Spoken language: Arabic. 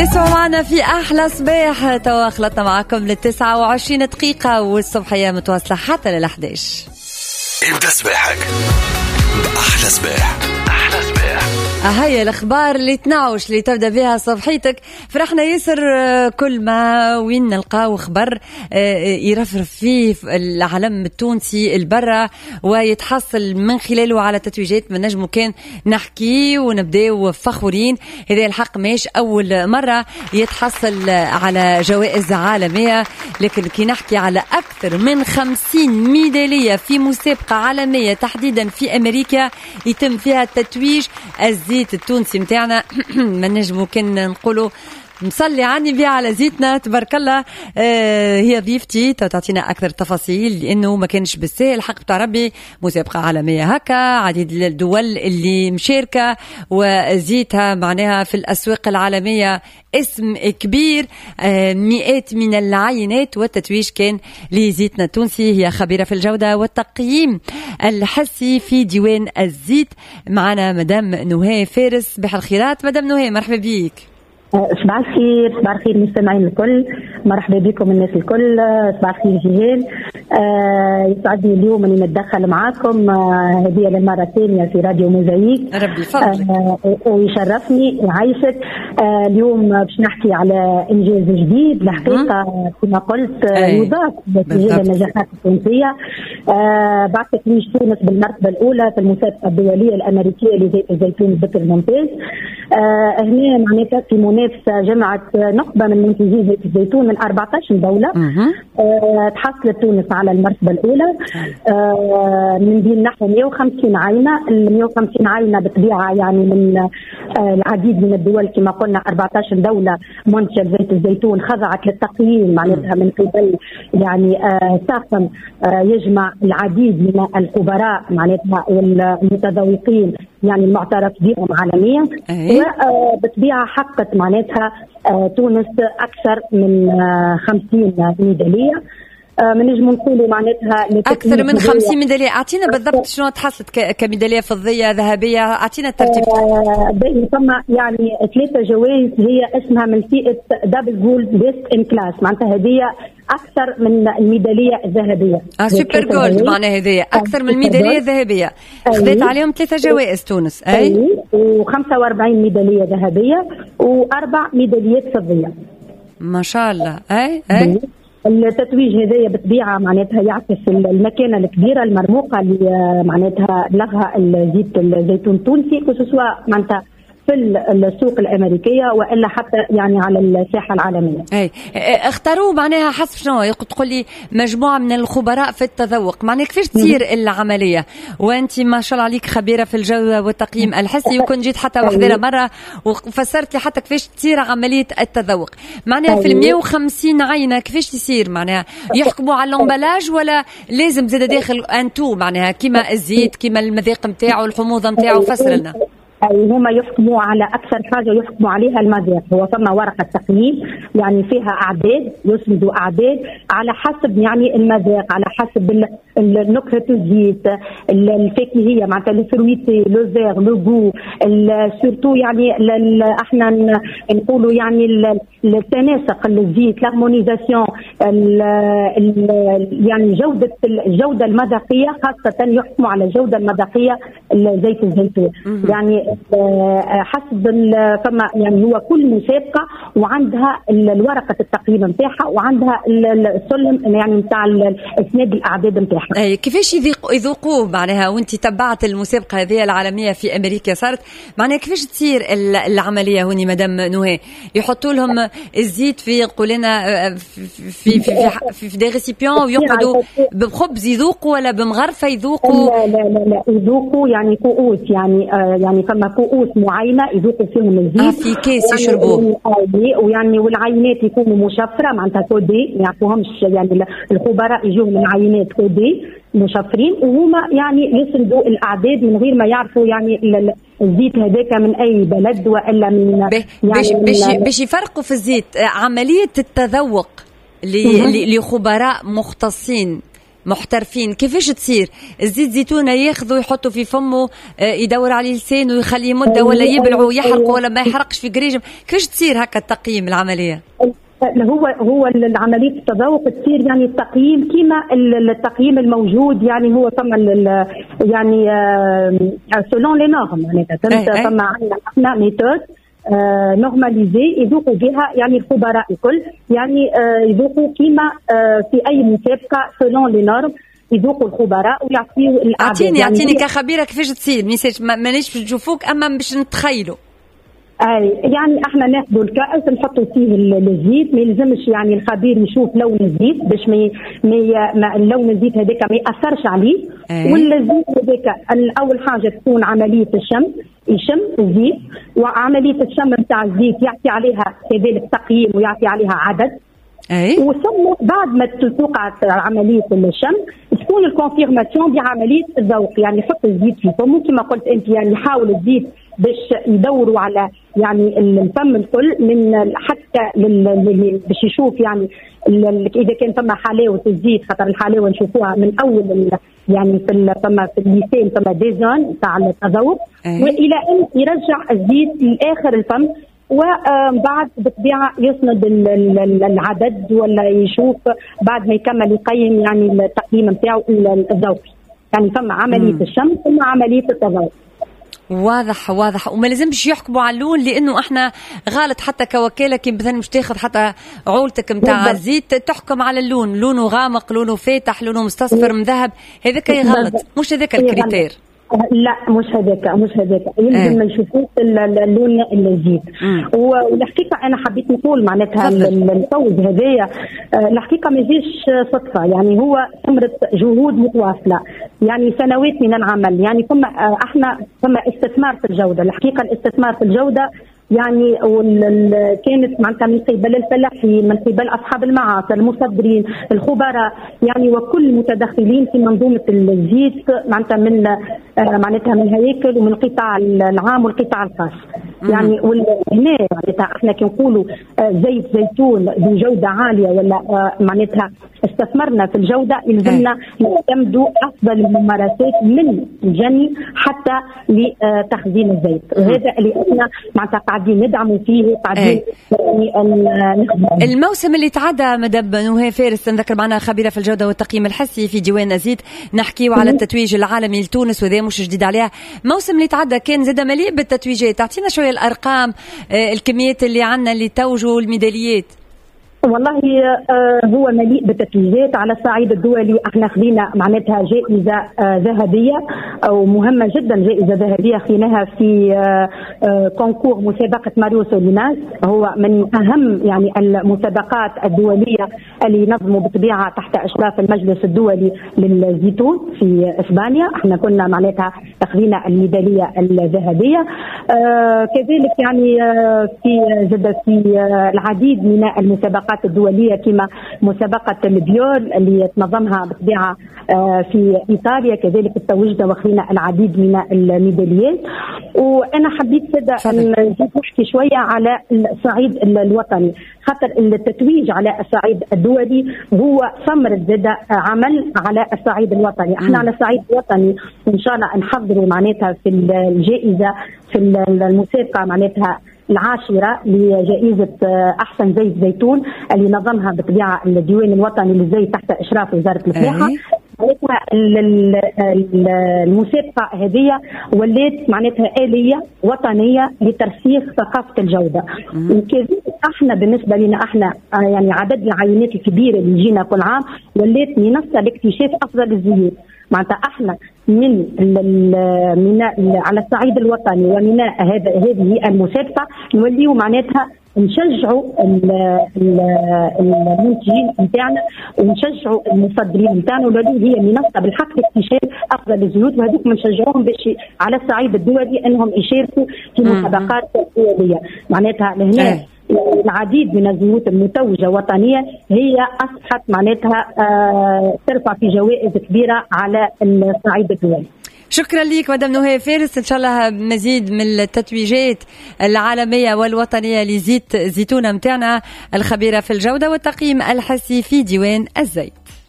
تسمعوا معنا في أحلى صباح. توا خلطنا معكم ل29 دقيقة والصبحية متواصلة حتى ل11. ابدأ صباحك بأحلى صباح. أحلى صباح. هيا الأخبار اللي تنعوش اللي تبدأ بها صبحيتك. فرحنا ياسر كل ما وين نلقاو خبر يرفرف فيه العلم التونسي البرة ويتحصل من خلاله على تتويجات من نجمو كان نحكي ونبداو فخورين. هذا الحق ماش أول مرة يتحصل على جوائز عالمية، لكن كي نحكي على أكثر من 50 ميدالية في مسابقة عالمية تحديدا في أمريكا يتم فيها تتويج الزيت التونسي متاعنا. ما نجمو كان نقولوا مصلي عني بيها على زيتنا تبارك الله. هي ضيفتي تعطينا أكثر تفاصيل لأنه ما كانش بالسهل حق بتاع ربي. مسابقة عالمية هكا، عديد الدول اللي مشاركة وزيتها معناها في الأسواق العالمية اسم كبير، مئات من العينات. والتتويج كان لزيتنا التونسي. هي خبيرة في الجودة والتقييم الحسي في ديوان الزيت. معنا مدام نهى فارس. بحالخيرات مدام نهى، مرحبا بيك. صباح الخير. صباح الخير مستمعين الكل، مرحبا بكم الناس الكل. صباح الخير جيهان. يسعدني اليوم اني نتدخل معاكم هذه للمره الثانيه في راديو موزايك. ربي يفضلك. ويشرفني يعيشك. اليوم باش نحكي على انجاز جديد الحقيقه كما قلت يضاف لتسجيل النجاحات التونسيه. بعد تتويج تونس بالمرتبه الاولى في المسابقه الدوليه الامريكيه لزيت الزيتون البكر الممتاز. هنا معناتها في منافسه جمعت نخبه من منتجي زيت الزيتون من 14 دوله. تحصلت تونس على المرتبه الاولى من بين نحو 150 عينه. ال 150 عينه بطبيعه يعني من العديد من الدول كما قلنا 14 دوله منتج زيت الزيتون خضعت للتقييم معناتها من قبل يعني ساقم يجمع العديد من الخبراء معناتها والمتذوقين يعني المعترف بهم عالميا. وبطبيعه حققت معناتها تونس اكثر من 50 ميداليه. من نجم نقولوا معناتها اكثر من 50 ميداليه. اعطينا بالضبط شنو تحصلت كميداليه فضيه ذهبيه، اعطينا الترتيب. ثم يعني 3 جوائز هي اسمها من فئه دبل جولد بيست ان كلاس، معناتها هديه اكثر من الميداليه الذهبيه. سوبر جولد معناها هديه اكثر من الميداليه الذهبيه. خذت عليهم 3 جوائز تونس. و45 ميداليه ذهبيه و4 ميداليات فضيه. ما شاء الله. التتويج هذايا بطبيعه معناتها يعكس المكانه الكبيره المرموقه اللي معناتها لها الزيت الزيتون التونسي خصوصا معناتها في السوق الامريكيه والا حتى يعني على الساحه العالميه. اختاروا معناها حسب شنو تقول لي مجموعه من الخبراء في التذوق. معناها كيفاش تصير العمليه وانت ما شاء الله عليك خبيره في الجوده والتقييم الحسي، وكنت جيت حتى وحده مره وفسرت لي حتى كيفاش تصير عمليه التذوق. معناها في 150 عينه كيفاش تصير؟ معناها يحكموا على الامبلاج ولا لازم زاد داخل انتو معناها كيما الزيت كيما المذاق نتاعو الحموضه نتاعو؟ فسر لنا. هما يحكموا على أكثر حاجة يحكموا عليها المذاق. هو ثم ورقة تقييم يعني فيها أعداد، يسندوا أعداد على حسب يعني المذاق، على حسب نكهة الزيت الفاكهية معناتها الفرويتي لو فيغ لو جو سورتو يعني احنا نقولوا يعني التناسق الزيت لارمونيزاسيون يعني الجودة المذاقية خاصة يحكموا على الجودة المذاقية زيت الزيتون. يعني حسب فما يعني هو كل مسابقه وعندها الورقه التقييم نتاعها وعندها السلم يعني نتاع اسناد الاعداد نتاعها. كيفاش يذوقوه معناها؟ وانت تبعت المسابقه هذه العالميه في امريكا صارت معناها كيفاش تصير العمليه هوني مدام نهى؟ يحطوا لهم الزيت في قولنا في في في دي ريسيبيون ويقعدوا بخبز يذوقوا ولا بمغرفه يذوقوا؟ لا يذوقوا يعني كؤوس يعني فما كؤوس معينه يذوقوا فيهم الزيت في كيس يشربوه. ويعني والعينات يكونوا مشفره معناتها كودي، ما يعرفوهمش يعني الخبراء يجوا من عينات كودي مشفرين وهما يعني يسندوا الاعداد من غير ما يعرفوا يعني الزيت هذاك من اي بلد والا من يعني باش يفرقوا في الزيت. عمليه التذوق لخبراء مختصين محترفين. كيفاش تصير الزيت زيتونة ياخذوا يحطوا في فمه يدور عليه لسانه ويخليه مدة ولا يبلعوا يحرقوا ولا ما يحرقش في قريجم؟ كيفاش تصير هكا التقييم العملية؟ هو العملية التذوق تصير يعني التقييم كما التقييم الموجود، يعني هو ثم يعني سولون لي نورم، يعني ثم عندنا ميثود نورماليزي يذوقوا بها يعني الخبراء الكل، يعني يذوقوا كما في اي مسابقه سولون لي نورم، يذوقوا الخبراء ويعطيوا الاعداد. اعطيني كخبيره كيفاش تصير مانيش نشوفوك اما باش نتخيلوا. يعني احنا ناخذوا الكأس نحطوا فيه الزيت، ما يلزمش يعني الخبير يشوف لون الزيت باش ما لون الزيت هذاك ما ياثرش عليه. والزيت هذاك اول حاجه تكون عمليه الشم، يشم الزيت، وعمليه الشم نتاع الزيت يعطي عليها كذلك تقييم ويعطي عليها عدد. وثم بعد ما توقع عمليه الشم تكون الكونفيرماسيون بعمليه الذوق، يعني يحط الزيت في فمه كما قلت انت، يعني يحاول الزيت باش يدوروا على يعني الفم الكل من حتى باش يشوف يعني اذا كان ثم حلاوه الزيت، خاطر الحلاوه نشوفوها من اول يعني في اللسان ثم ديزون تاع التذوق، والى ان يرجع الزيت لاخر الفم، وبعد بالطبيعه يسند العدد ولا يشوف بعد ما يكمل يقيم يعني التقييم نتاعو الذوقي، يعني ثم عمليه الشم ثم عمليه التذوق. واضح وما لازمش يحكموا على اللون، لانه احنا غلط حتى كوكاله كي مثلا مش تاخذ حتى عولتك نتاع الزيت تحكم على اللون، لونه غامق، لونه فاتح، لونه مستصفر، مذهب، هذاك يغلط، مش هذاك الكريتير. لا مش هذاك يلزم نشوفوا اللون الزيت. والحقيقه انا حبيت نقول معناتها الفوز هذايا الحقيقه ما جيش صدفه، يعني هو ثمره جهود متواصله، يعني سنوات من العمل، يعني ثم استثمار في الجوده. الحقيقه الاستثمار في الجوده يعني كانت معناتها من قبل الفلاحين، من قبل اصحاب المعاصر، المصدرين، الخبراء، يعني وكل المتدخلين في منظومه الزيت، معناتها من هياكل ومن القطاع العام والقطاع الخاص. يعني هنا معناتها احنا كي نقولوا زيت زيتون بجوده عاليه ولا معناتها استثمرنا في الجوده، يلزمنا نعتمدوا افضل الممارسات من الجني حتى لتخزين الزيت، وهذا اللي احنا معناتها قاعدين ندعموا فيه، قاعدين الموسم اللي تعدى مدام نهى فارس نذكر معنا خبيره في الجوده والتقييم الحسي في ديوان زيت، نحكيوا على التتويج العالمي لتونس وذا مش جديد عليها. الموسم اللي تعدى كان زاد مليء بالتتويجات، تعطينا شويه الارقام، الكميات اللي عندنا اللي توجوا الميداليات. والله هو مليء بالتتويجات. على الصعيد الدولي احنا خذينا معناتها جائزه ذهبيه او مهمه جدا، جائزه ذهبيه خذيناها في كونكور مسابقه ماريو سوليناس، هو من اهم يعني المسابقات الدوليه اللي ينظموا بالطبيعه تحت اشراف المجلس الدولي للزيتون في اسبانيا. احنا كنا معناتها خذينا الميداليه الذهبيه. كذلك يعني في العديد من المسابقات الدولية كما مسابقة البيول اللي تنظمها بالطبيعة في إيطاليا، كذلك تزوجنا وخذنا العديد من الميداليات. وأنا حبيت كده نحكي شوية على الصعيد الوطني، خاطر التتويج على الصعيد الدولي هو ثمرة زادة عمل على الصعيد الوطني. احنا على الصعيد الوطني إن شاء الله نحضروا معناتها في الجائزة في المسابقة معناتها العاشرة لجائزة أحسن زيت زيتون اللي نظمها بالطبيعة الديوان الوطني للزيت تحت إشراف وزارة الفلاحة. المسابقة هذه ولات معناتها آلية وطنية لترسيخ ثقافة الجودة. وكذلك احنا بالنسبة لنا احنا يعني عدد العينات الكبيرة اللي يجينا كل عام ولات منصة لاكتشاف أفضل الزيوت. معناتها احنا من على الصعيد الوطني ومن هذه المسابقة نوليو معناتها نشجعوا المنتجين نتاعنا ونشجعوا المصدرين نتاعنا، ولهذه هي منصه بالحق لاكتشاف افضل الزيوت، وهذوك نشجعوهم باش على الصعيد الدولي انهم يشاركوا في مسابقات دوليه. معناتها لهنا العديد من الزيوت المتوجه وطنيه هي اصبحت معناتها ترفع في جوائز كبيره على الصعيد الدولي. شكرا لك مدام نهى فارس، ان شاء الله مزيد من التتويجات العالميه والوطنيه لزيت زيتونه متاعنا، الخبيره في الجوده والتقييم الحسي في ديوان الزيت.